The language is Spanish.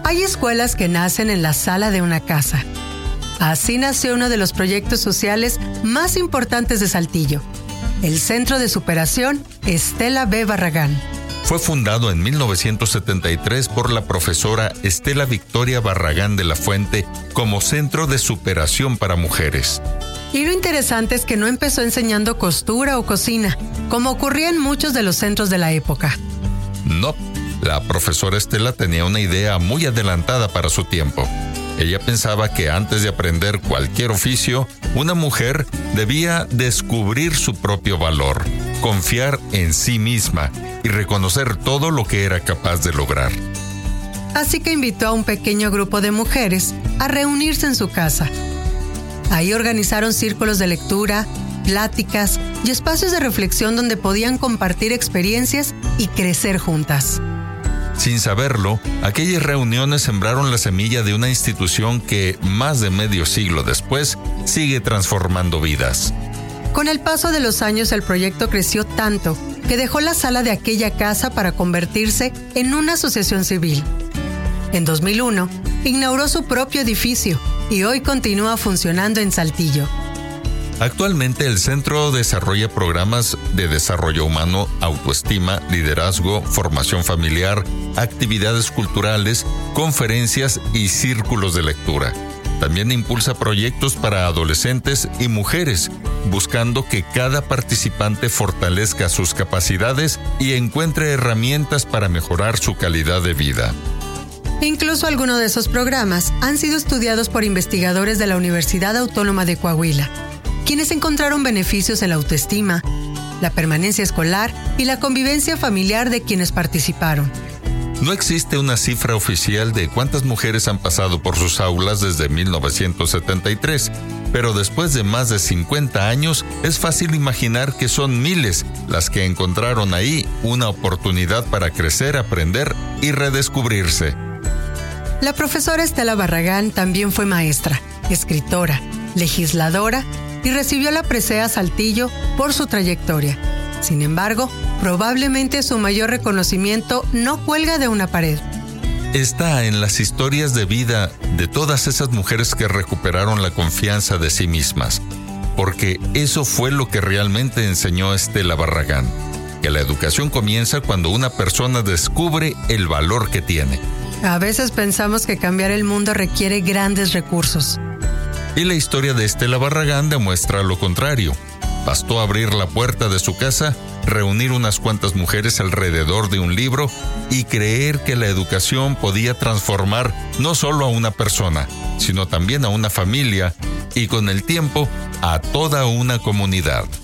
Hay escuelas que nacen en la sala de una casa. Así nació uno de los proyectos sociales más importantes de Saltillo, el Centro de Superación Estela B. Barragán. Fue fundado en 1973 por la profesora Estela Victoria Barragán de la Fuente como Centro de Superación para Mujeres. Y lo interesante es que no empezó enseñando costura o cocina, como ocurría en muchos de los centros de la época. No, la profesora Estela tenía una idea muy adelantada para su tiempo. Ella pensaba que antes de aprender cualquier oficio, una mujer debía descubrir su propio valor, confiar en sí misma y reconocer todo lo que era capaz de lograr. Así que invitó a un pequeño grupo de mujeres a reunirse en su casa. Ahí organizaron círculos de lectura, pláticas y espacios de reflexión donde podían compartir experiencias y crecer juntas. Sin saberlo, aquellas reuniones sembraron la semilla de una institución que, más de medio siglo después, sigue transformando vidas. Con el paso de los años, el proyecto creció tanto que dejó la sala de aquella casa para convertirse en una asociación civil. En 2001, inauguró su propio edificio y hoy continúa funcionando en Saltillo. Actualmente el centro desarrolla programas de desarrollo humano, autoestima, liderazgo, formación familiar, actividades culturales, conferencias y círculos de lectura. También impulsa proyectos para adolescentes y mujeres, buscando que cada participante fortalezca sus capacidades y encuentre herramientas para mejorar su calidad de vida. Incluso algunos de esos programas han sido estudiados por investigadores de la Universidad Autónoma de Coahuila, quienes encontraron beneficios en la autoestima, la permanencia escolar y la convivencia familiar de quienes participaron. No existe una cifra oficial de cuántas mujeres han pasado por sus aulas desde 1973, pero después de más de 50 años es fácil imaginar que son miles las que encontraron ahí una oportunidad para crecer, aprender y redescubrirse. La profesora Estela Barragán también fue maestra, escritora, legisladora y recibió la presea Saltillo por su trayectoria. Sin embargo, probablemente su mayor reconocimiento no cuelga de una pared. Está en las historias de vida de todas esas mujeres que recuperaron la confianza de sí mismas, porque eso fue lo que realmente enseñó Estela Barragán, que la educación comienza cuando una persona descubre el valor que tiene. A veces pensamos que cambiar el mundo requiere grandes recursos. Y la historia de Estela Barragán demuestra lo contrario. Bastó abrir la puerta de su casa, reunir unas cuantas mujeres alrededor de un libro y creer que la educación podía transformar no solo a una persona, sino también a una familia y con el tiempo a toda una comunidad.